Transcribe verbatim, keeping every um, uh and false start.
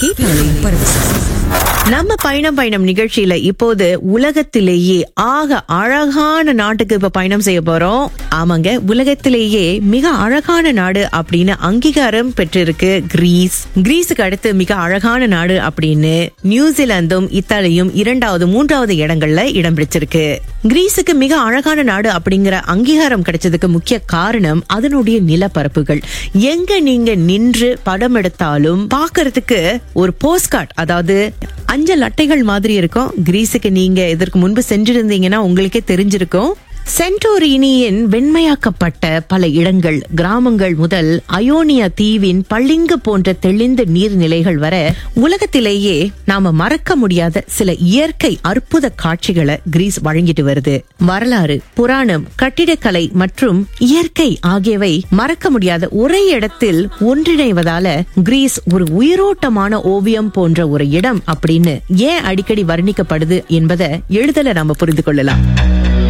கேட்டாலே பரவசம். நம்ம பயணம் பயணம் நிகழ்ச்சியில இப்போது உலகத்திலேயே ஆக அழகான நாட்டுக்கு இப்ப பயணம் செய்ய போறோம். ஆமாங்க, உலகத்திலேயே மிக அழகான நாடு அப்படின்னு அங்கீகாரம் பெற்றிருக்கு கிரீஸ். கிரீஸுக்கு அடுத்து மிக அழகான நாடு அப்படின்னு நியூசிலாந்தும் இத்தாலியும் இரண்டாவது மூன்றாவது இடங்கள்ல இடம் பிடிச்சிருக்கு. கிரீஸுக்கு மிக அழகான நாடு அப்படிங்கிற அங்கீகாரம் கிடைச்சதுக்கு முக்கிய காரணம் அதனுடைய நிலப்பரப்புகள். எங்க நீங்க நின்று படம் எடுத்தாலும் பாக்குறதுக்கு ஒரு போஸ்ட் கார்டு, அதாவது அஞ்சல் அட்டைகள் மாதிரி இருக்கும். கிரீஸுக்கு நீங்க இதற்கு முன்பு சென்றிருந்தீங்கன்னா உங்களுக்கே தெரிஞ்சிருக்கும். சென்டோரினியின் வெண்மையாக்கப்பட்ட பல இடங்கள், கிராமங்கள் முதல் அயோனியா தீவின் பளிங்கு போன்ற தெளிந்த நீர்நிலைகள் வர உலகத்திலேயே நாம மறக்க முடியாத சில இயற்கை அற்புத காட்சிகளை கிரீஸ் வழங்கிட்டு வருது. வரலாறு, புராணம், கட்டிடக்கலை மற்றும் இயற்கை ஆகியவை மறக்க முடியாத ஒரே இடத்தில் ஒன்றிணைவதால கிரீஸ் ஒரு உயிரோட்டமான ஓவியம் போன்ற ஒரு இடம் அப்படின்னு ஏன் அடிக்கடி வர்ணிக்கப்படுது என்பதை எழுதல நாம புரிந்து கொள்ளலாம்.